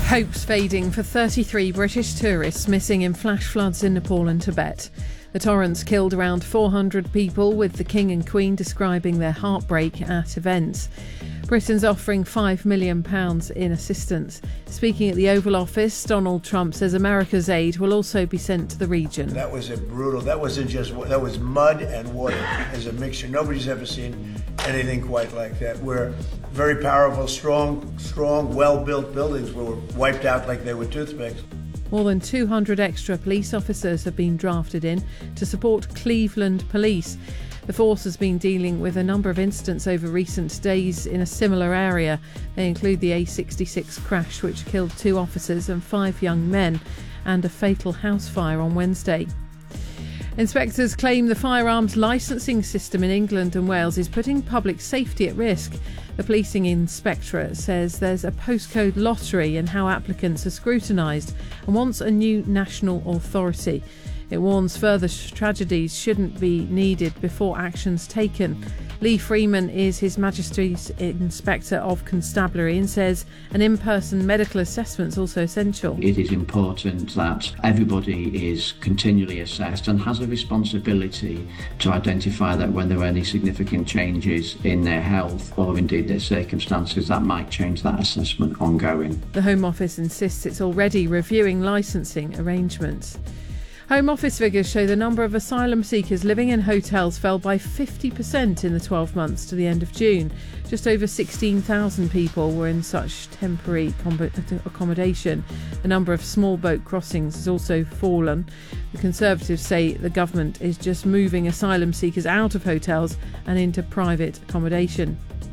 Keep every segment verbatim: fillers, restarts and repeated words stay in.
Hopes fading for thirty-three British tourists missing in flash floods in Nepal and Tibet. The torrents killed around four hundred people, with the King and Queen describing their heartbreak at events. Britain's offering five million pounds in assistance. Speaking at the Oval Office, Donald Trump says America's aid will also be sent to the region. That was a brutal, that wasn't just, that was mud and water as a mixture. Nobody's ever seen anything quite like that. Where very powerful, strong, strong, well-built buildings were wiped out like they were toothpicks. More than two hundred extra police officers have been drafted in to support Cleveland Police. The force has been dealing with a number of incidents over recent days in a similar area. They include the A sixty-six crash, which killed two officers and five young men, and a fatal house fire on Wednesday. Inspectors claim the firearms licensing system in England and Wales is putting public safety at risk. The policing inspectorate says there's a postcode lottery in how applicants are scrutinised and wants a new national authority. It warns further tragedies shouldn't be needed before action's taken. Lee Freeman is His Majesty's Inspector of Constabulary and says an in-person medical assessment is also essential. It is important that everybody is continually assessed and has a responsibility to identify that when there are any significant changes in their health or indeed their circumstances, that might change that assessment ongoing. The Home Office insists it's already reviewing licensing arrangements. Home Office figures show the number of asylum seekers living in hotels fell by fifty percent in the twelve months to the end of June. Just over sixteen thousand people were in such temporary accommodation. The number of small boat crossings has also fallen. The Conservatives say the government is just moving asylum seekers out of hotels and into private accommodation.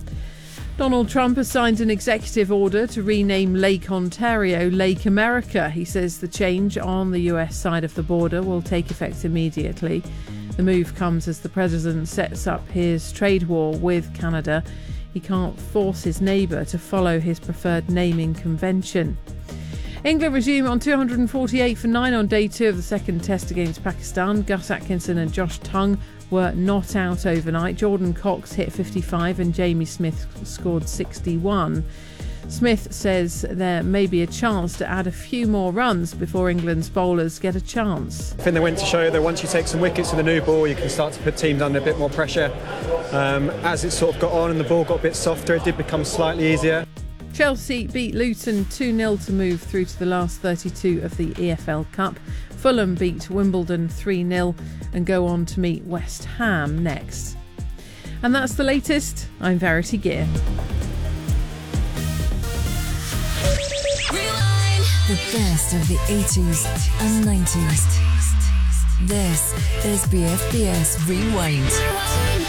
Donald Trump has signed an executive order to rename Lake Ontario Lake America. He says the change on the U S side of the border will take effect immediately. The move comes as the president sets up his trade war with Canada. He can't force his neighbour to follow his preferred naming convention. England resume on two hundred forty-eight for nine on day two of the second test against Pakistan. Gus Atkinson and Josh Tongue were not out overnight. Jordan Cox hit fifty-five and Jamie Smith scored sixty-one. Smith says there may be a chance to add a few more runs before England's bowlers get a chance. I think they went to show that once you take some wickets with the new ball, you can start to put teams under a bit more pressure. Um, as it sort of got on and the ball got a bit softer, it did become slightly easier. Chelsea beat Luton two nil to move through to the last thirty-two of the E F L Cup. Fulham beat Wimbledon three nil and go on to meet West Ham next. And that's the latest. I'm Verity Gear. The best of the eighties and nineties. This is B F B S Rewind.